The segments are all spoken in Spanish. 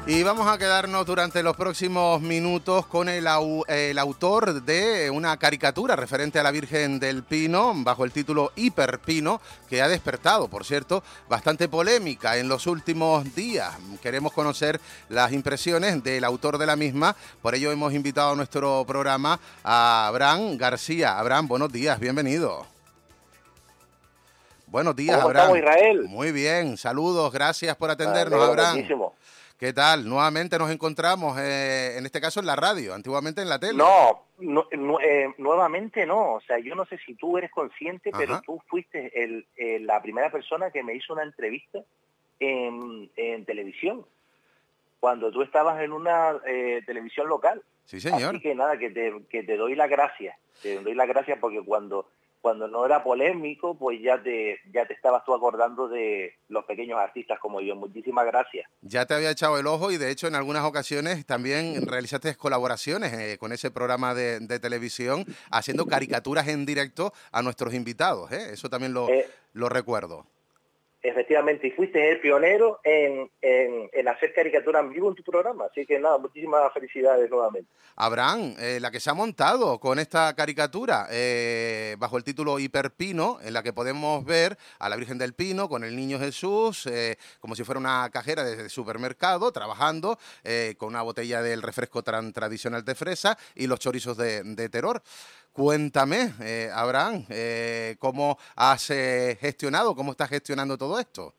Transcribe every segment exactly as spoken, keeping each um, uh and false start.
Y vamos a quedarnos durante los próximos minutos con el, au, el autor de una caricatura referente a la Virgen del Pino, bajo el título Hiperpino, que ha despertado, por cierto, bastante polémica en los últimos días. Queremos conocer las impresiones del autor de la misma, por ello hemos invitado a nuestro programa a Abraham García. Abraham, buenos días, bienvenido. Buenos días, ¿Cómo Abraham. estamos, Israel? Muy bien, saludos, gracias por atendernos, Alegro Abraham. muchísimo. ¿Qué tal? Nuevamente nos encontramos, eh, en este caso en la radio, antiguamente en la tele. No, no no eh, nuevamente no. O sea, yo no sé si tú eres consciente, Ajá. pero tú fuiste el, el, la primera persona que me hizo una entrevista en, en televisión, cuando tú estabas en una eh, televisión local. Sí, señor. Así que nada, que te, que te doy las gracias. Te doy las gracias porque cuando... cuando no era polémico, pues ya te ya te estabas tú acordando de los pequeños artistas como yo. Muchísimas gracias. Ya te había echado el ojo y de hecho en algunas ocasiones también realizaste colaboraciones eh, con ese programa de, de televisión, haciendo caricaturas en directo a nuestros invitados, ¿eh? Eso también lo, Eh, lo recuerdo. Efectivamente, y fuiste el pionero en, en, en hacer caricatura en vivo en tu programa. Así que nada, muchísimas felicidades nuevamente. Abraham, eh, la que se ha montado con esta caricatura eh, bajo el título Hiperpino, en la que podemos ver a la Virgen del Pino con el Niño Jesús, eh, como si fuera una cajera de supermercado, trabajando eh, con una botella del refresco tan tradicional de fresa y los chorizos de, de Terror. Cuéntame, eh, Abraham, eh, ¿cómo has eh, gestionado, cómo estás gestionando todo esto?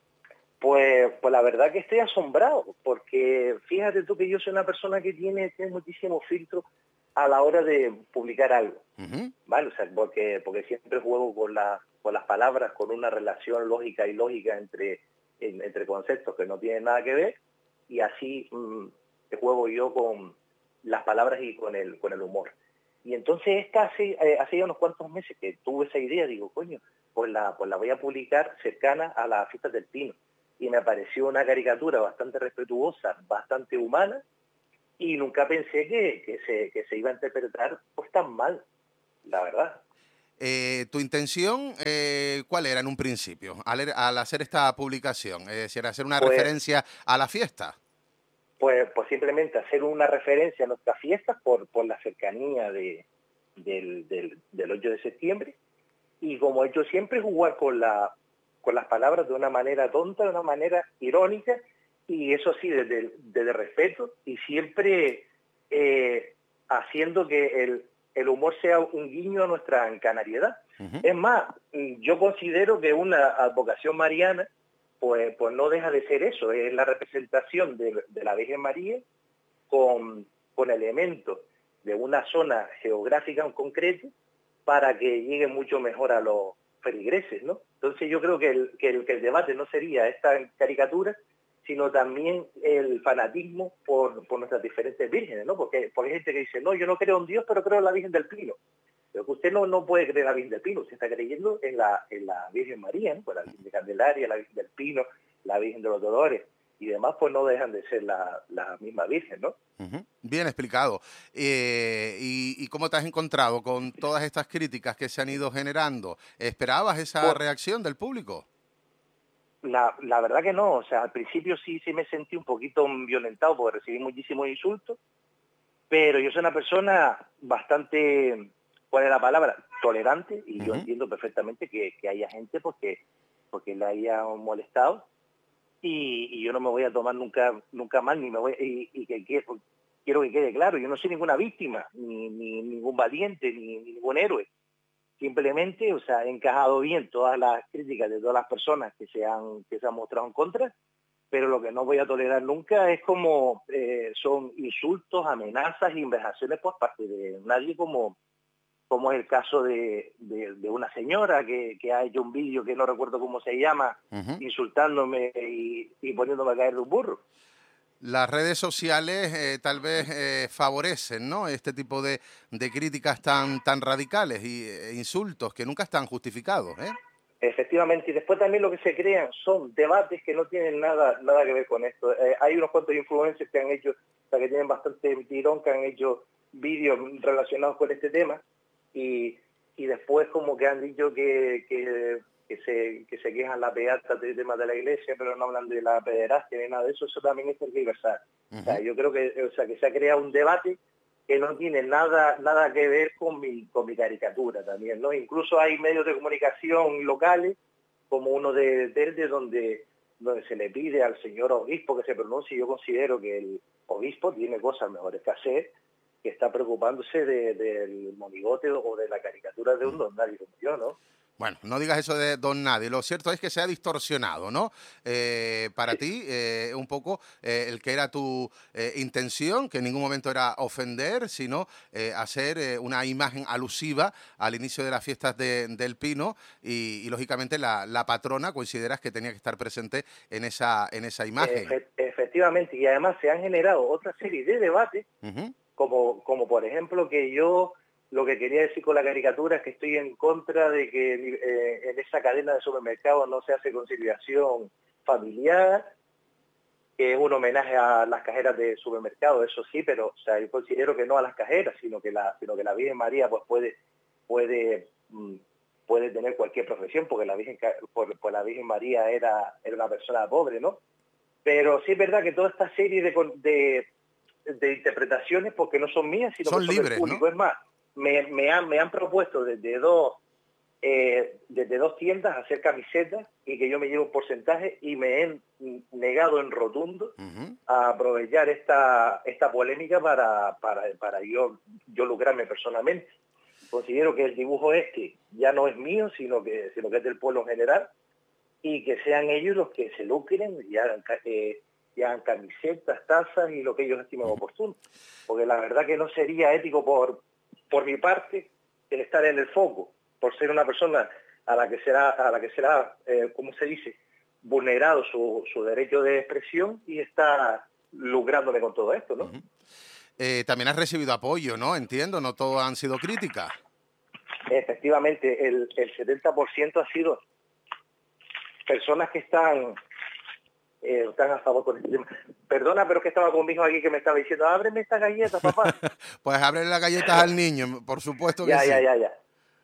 Pues, pues la verdad que estoy asombrado, porque fíjate tú que yo soy una persona que tiene, tiene muchísimo filtro a la hora de publicar algo, Uh-huh. ¿vale? O sea, porque, porque siempre juego con, la, con las palabras, con una relación lógica y lógica entre, en, entre conceptos que no tienen nada que ver, y así mmm, juego yo con las palabras y con el, con el humor. Y entonces esta hace, eh, hace ya unos cuantos meses que tuve esa idea, digo, coño, pues la, pues la voy a publicar cercana a las fiestas del Pino. Y me pareció una caricatura bastante respetuosa, bastante humana, y nunca pensé que, que, se, que se iba a interpretar pues tan mal, la verdad. Eh, ¿Tu intención eh, cuál era en un principio, al, al hacer esta publicación? Es decir, hacer una Pues, referencia a la fiesta. pues, pues simplemente hacer una referencia a nuestras fiestas por, por la cercanía de, del, del, del ocho de septiembre, y como he hecho siempre, jugar con, la, con las palabras de una manera tonta, de una manera irónica, y eso sí, desde, desde respeto, y siempre eh, haciendo que el, el humor sea un guiño a nuestra canariedad. Uh-huh. Es más, yo considero que una advocación mariana, pues, pues no deja de ser eso, es la representación de, de la Virgen María con, con elementos de una zona geográfica en concreto, para que llegue mucho mejor a los feligreses, ¿no? Entonces yo creo que el, que el, que el debate no sería esta caricatura, sino también el fanatismo por, por nuestras diferentes vírgenes, ¿no? Porque, porque hay gente que dice, no, yo no creo en Dios, pero creo en la Virgen del Pino. Pero que usted no, no puede creer en la Virgen del Pino, usted está creyendo en la, en la Virgen María, ¿no? Pues la Virgen de Candelaria, la Virgen del Pino, la Virgen de los Dolores, y demás, pues no dejan de ser la, la misma Virgen, ¿no? Uh-huh. Bien explicado. Eh, y, ¿Y cómo te has encontrado con todas estas críticas que se han ido generando? ¿Esperabas esa Pues, reacción del público? La, la verdad que no, o sea, al principio sí, sí me sentí un poquito violentado porque recibí muchísimos insultos, pero yo soy una persona bastante, ¿cuál es la palabra? Tolerante, y uh-huh. yo entiendo perfectamente que, que haya gente porque, porque le haya molestado, y, y yo no me voy a tomar nunca nunca mal, ni me voy, y, y que, que quiero que quede claro, yo no soy ninguna víctima, ni, ni ningún valiente, ni, ni ningún héroe. Simplemente, o sea, he encajado bien todas las críticas de todas las personas que se han, que se han mostrado en contra, pero lo que no voy a tolerar nunca es como eh, son insultos, amenazas y invejaciones por parte de nadie, como, como es el caso de, de, de una señora que, que ha hecho un vídeo que no recuerdo cómo se llama, uh-huh. insultándome y, y poniéndome a caer de un burro. Las redes sociales eh, tal vez eh, favorecen, ¿no?, este tipo de, de críticas tan, tan radicales y eh, insultos que nunca están justificados, ¿eh? Efectivamente, y después también lo que se crean son debates que no tienen nada nada que ver con esto. Eh, hay unos cuantos influencers que han hecho, o sea, que tienen bastante tirón, que han hecho vídeos relacionados con este tema, y, y después como que han dicho que, que, que se, que se quejan las beatas del tema de la iglesia, pero no hablan de la pederastia ni nada de eso, eso también es tergiversar. Uh-huh. O sea, yo creo que, o sea, que se ha creado un debate que no tiene nada nada que ver con mi, con mi caricatura también, ¿no? Incluso hay medios de comunicación locales, como uno de Telde, donde, donde se le pide al señor obispo que se pronuncie. Yo considero que el obispo tiene cosas mejores que hacer, que está preocupándose de, del monigote o de la caricatura de un don nadie como yo, ¿no? Bueno, no digas eso de don nadie. Lo cierto es que se ha distorsionado, ¿no? Eh, para sí. ti, eh, un poco eh, el que era tu eh, intención, que en ningún momento era ofender, sino eh, hacer eh, una imagen alusiva al inicio de las fiestas de, del Pino y, y lógicamente, la, la patrona consideras que tenía que estar presente en esa, en esa imagen. Efe, efectivamente, y además se han generado otra serie de debates, uh-huh. como, como por ejemplo que yo... Lo que quería decir con la caricatura es que estoy en contra de que eh, en esa cadena de supermercados no se hace conciliación familiar, que es un homenaje a las cajeras de supermercados, eso sí, pero o sea, yo considero que no a las cajeras, sino que la, sino que la Virgen María pues puede, puede, puede tener cualquier profesión, porque la Virgen, por, por la Virgen María era, era una persona pobre, ¿no? Pero sí es verdad que toda esta serie de, de, de interpretaciones, porque no son mías, sino son que son libres, del público, ¿no? Es más, Me, me, han, me han propuesto desde dos, eh, desde dos tiendas hacer camisetas y que yo me llevo un porcentaje y me he negado en rotundo uh-huh. a aprovechar esta, esta polémica para, para, para yo, yo lucrarme personalmente. Considero que el dibujo este ya no es mío, sino que, sino que es del pueblo en general, y que sean ellos los que se lucren y hagan, eh, y hagan camisetas, tazas y lo que ellos estimen uh-huh. oportuno. Porque la verdad que no sería ético por... por mi parte, el estar en el foco, por ser una persona a la que será, a la que será, eh, ¿cómo se dice?, vulnerado su, su derecho de expresión y está lucrándome con todo esto, ¿no? Uh-huh. eh, también has recibido apoyo, ¿no? Entiendo, no todo han sido críticas. Efectivamente, el, el setenta por ciento ha sido personas que están... Eh, están a favor con este tema. Perdona, pero que estaba con mi hijo aquí que me estaba diciendo, ábreme esta galleta, papá. Pues ábrele las galletas al niño, por supuesto que ya, sí. Ya, ya, ya.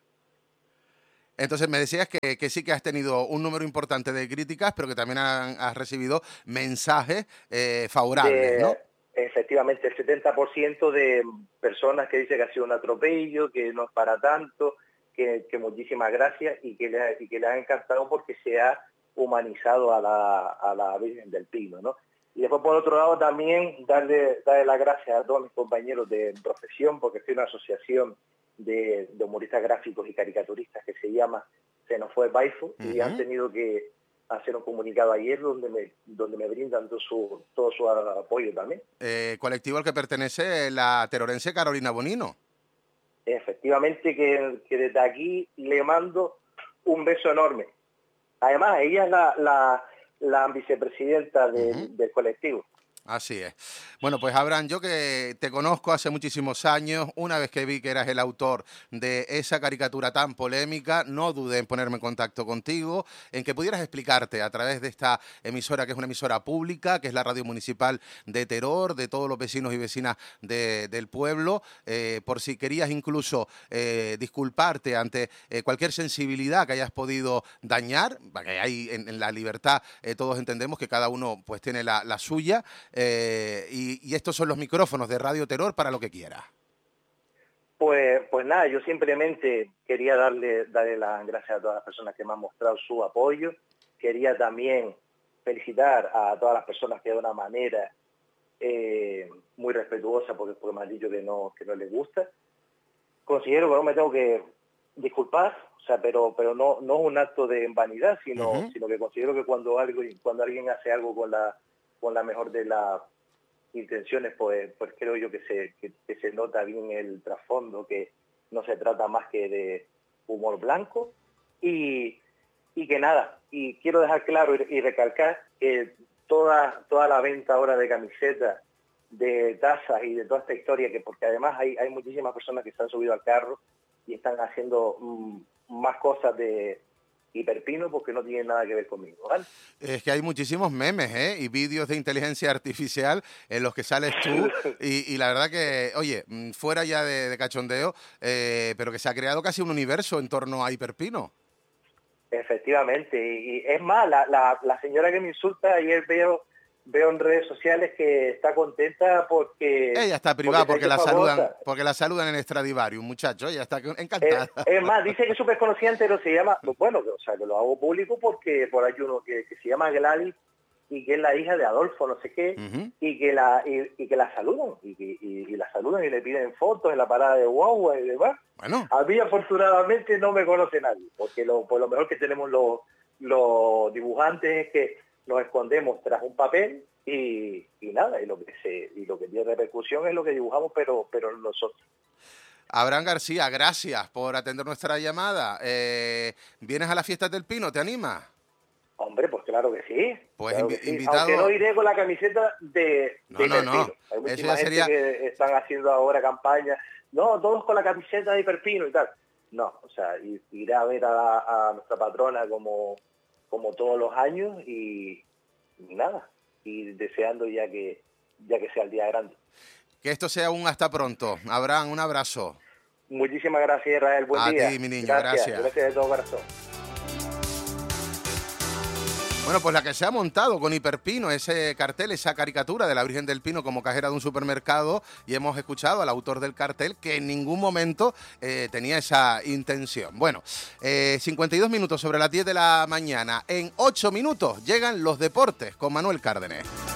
Entonces me decías que, que sí que has tenido un número importante de críticas, pero que también han, has recibido mensajes eh, favorables, de, ¿no? Efectivamente, el setenta por ciento de personas que dicen que ha sido un atropello, que no es para tanto, que, que muchísimas gracias y que, le, y que le ha encantado porque se ha humanizado a la, a la Virgen del Pino, ¿no? Y después, por otro lado, también darle, darle las gracias a todos mis compañeros de profesión, porque estoy en una asociación de, de humoristas gráficos y caricaturistas que se llama Se nos fue Baifo, uh-huh. y han tenido que hacer un comunicado ayer donde me, donde me brindan todo su, todo su apoyo también. Eh, colectivo al que pertenece la terorense Carolina Bonino. Efectivamente, que, que desde aquí le mando un beso enorme. Además, ella es la, la, la vicepresidenta de, uh-huh. del colectivo. Así es. Bueno, pues Abraham, yo que te conozco hace muchísimos años, una vez que vi que eras el autor de esa caricatura tan polémica, no dudé en ponerme en contacto contigo, en que pudieras explicarte a través de esta emisora, que es una emisora pública, que es la Radio Municipal de Teror, de todos los vecinos y vecinas de, del pueblo, eh, por si querías incluso eh, disculparte ante eh, cualquier sensibilidad que hayas podido dañar, porque hay en, en la libertad eh, todos entendemos que cada uno pues tiene la, la suya. Eh, y, y estos son los micrófonos de Radio Terror para lo que quiera. Pues, pues nada, yo simplemente quería darle, darle las gracias a todas las personas que me han mostrado su apoyo. Quería también felicitar a todas las personas que de una manera eh, muy respetuosa, porque, porque me han dicho que no, que no les gusta. Considero que no me tengo que disculpar, o sea, pero, pero no, no es un acto de vanidad, sino, uh-huh. sino que considero que cuando, algo, cuando alguien hace algo con la con la mejor de las intenciones, pues, pues creo yo que se, que, que se nota bien el trasfondo, que no se trata más que de humor blanco, y, y que nada, y quiero dejar claro y, y recalcar que toda, toda la venta ahora de camisetas, de tazas y de toda esta historia, que porque además hay, hay muchísimas personas que se han subido al carro y están haciendo mmm, más cosas de Hiperpino porque no tiene nada que ver conmigo, ¿vale? Es que hay muchísimos memes, ¿eh? Y vídeos de inteligencia artificial en los que sales tú y, y la verdad que, oye, fuera ya de, de cachondeo, eh, pero que se ha creado casi un universo en torno a Hiperpino. Efectivamente, y, y es más, la, la, la señora que me insulta, ayer veo veo en redes sociales que está contenta porque... Ella está privada porque, porque la famosa. saludan porque la saludan en Stradivarius, muchacho, ella está Eh, encantada. es más, dice que es súper conocida, pero se llama, bueno, o sea, que lo hago público porque por ahí uno que, que se llama Gladys y que es la hija de Adolfo, no sé qué, Uh-huh. y que la y, y que la saludan, y, que, y, y la saludan y le piden fotos en la parada de guagua y demás. Bueno. A mí afortunadamente no me conoce nadie, porque lo, por lo mejor que tenemos los, los dibujantes es que nos escondemos tras un papel y, y nada, y lo que se y lo que tiene repercusión es lo que dibujamos, pero pero nosotros. Abraham García, gracias por atender nuestra llamada. Eh, ¿Vienes a las fiestas del Pino? ¿Te animas? Hombre, pues claro que sí. Pues claro invi que sí. invitado... Aunque no iré con la camiseta de, no, de no, no. Hay muchísima Eso ya gente sería... que están haciendo ahora campañas. No, todos con la camiseta de Hiperpino y tal. No, o sea, iré a ver a, a nuestra patrona como, como todos los años y, y nada. Y deseando ya que, ya que sea el día grande. Que esto sea un hasta pronto. Abraham, un abrazo. Muchísimas gracias, Israel. Buen a día. A ti, mi niño. Gracias. Gracias. Gracias de todo corazón. Bueno, pues la que se ha montado con Hiperpino, ese cartel, esa caricatura de la Virgen del Pino como cajera de un supermercado, y hemos escuchado al autor del cartel que en ningún momento eh, tenía esa intención. Bueno, eh, cincuenta y dos minutos sobre las diez de la mañana. En ocho minutos llegan los deportes con Manuel Cárdenas.